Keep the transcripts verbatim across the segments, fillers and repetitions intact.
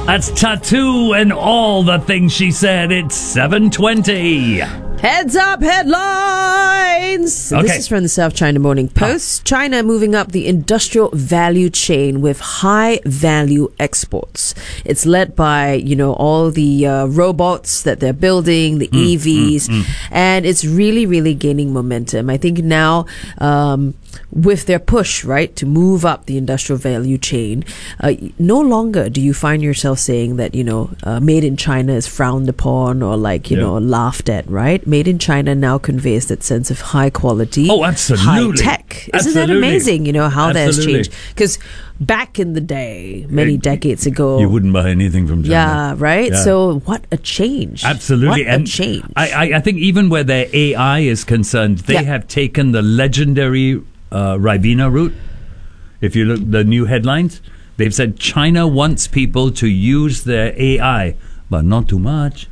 That's Tattoo and all the things she said. It's seven twenty. Heads up headlines. Okay. This is from the South China Morning Post. China moving up the industrial value chain with high value exports. It's led by, you know, all the uh, robots that they're building, the mm, E Vs, mm, mm. and it's really, really gaining momentum. I think now, um, with their push, right, to move up the industrial value chain, uh, no longer do you find yourself saying that, you know, uh, made in China is frowned upon or like, you yeah. know, laughed at, right? Made in China now conveys that sense of high quality, oh, absolutely. high tech. Isn't absolutely. that amazing, you know, how absolutely. that has changed? Because back in the day, many decades ago, you wouldn't buy anything from China. Yeah, right? Yeah. So what a change. Absolutely. What and a change. I, I, I think even where their A I is concerned, they yeah. have taken the legendary uh, Ribena route. If you look the new headlines, they've said China wants people to use their A I, but not too much.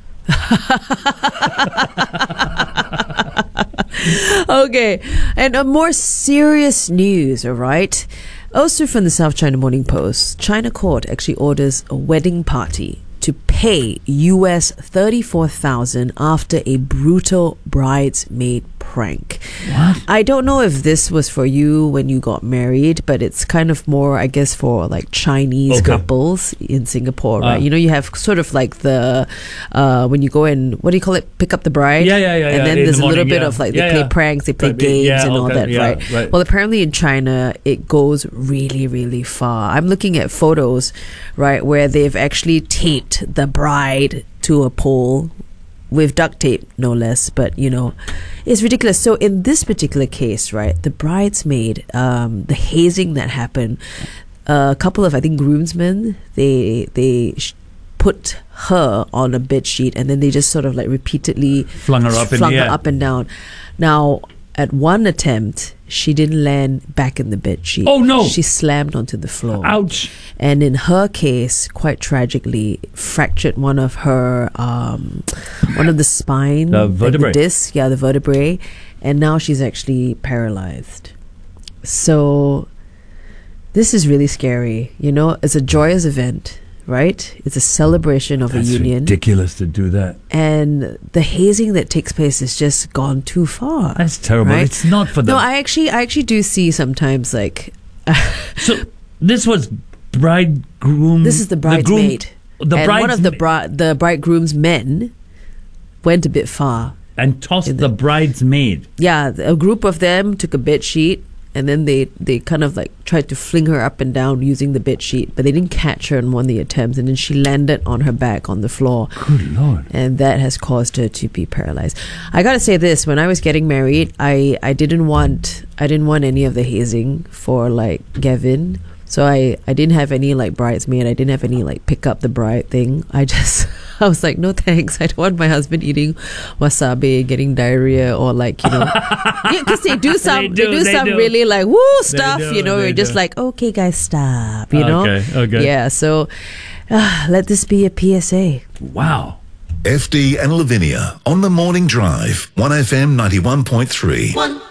Okay, and a more serious news, all right? Also from the South China Morning Post, China court actually orders a wedding party to pay U S thirty-four thousand dollars after a brutal bridesmaid prank. What? I don't know if this was for you when you got married, but it's kind of more, I guess, for like Chinese okay. couples in Singapore, right? Uh, you know, you have sort of like the, uh, when you go and, what do you call it? Pick up the bride? Yeah, yeah, yeah. And yeah, then there's the a little morning, bit yeah. of like, yeah, they play yeah. pranks, they play Right, games yeah, and all okay, that, yeah, right? right? Well, apparently in China, it goes really, really far. I'm looking at photos, right, where they've actually taped the bride to a pole with duct tape, no less. But, you know, it's ridiculous. So in this particular case, right, the bridesmaid, um, the hazing that happened, a couple of, I think, groomsmen, they they sh- put her on a bed sheet and then they just sort of like repeatedly flung her up flung in the her air. up and down. Now, at one attempt, she didn't land back in the bed sheet. Oh, no. She slammed onto the floor. Ouch. And in her case, quite tragically, fractured one of her, um, one of the spine, The like vertebrae. the disc, yeah, the vertebrae, and now she's actually paralyzed. So this is really scary. You know, it's a joyous event, right? It's a celebration of That's a union. ridiculous to do that. And the hazing that takes place has just gone too far. That's terrible. Right? It's not for them. No, I actually, I actually do see sometimes like. So this was bridegroom. This is the bridesmaid. The, groom, the and brides one of the bri- the bridegroom's men went a bit far and tossed in the, the- bridesmaid. Yeah, a group of them took a bed sheet and then they, they kind of like tried to fling her up and down using the bed sheet, but they didn't catch her in one of the attempts, and then she landed on her back on the floor. Good Lord. And that has caused her to be paralyzed. I gotta say this, when I was getting married, I, I didn't want I didn't want any of the hazing for like Gavin. So I, I didn't have any like bridesmaid. I didn't have any like pick up the bride thing. I just, I was like, no thanks. I don't want my husband eating wasabi, getting diarrhea, or like, you know, because yeah, they do some, they do, they do they some do. really like woo stuff, do, you know, they you're just do. like, okay guys, stop, you know? Okay, okay. Yeah, so uh, let this be a P S A. Wow. F D and Lavinia on the Morning Drive, one F M ninety-one point three. One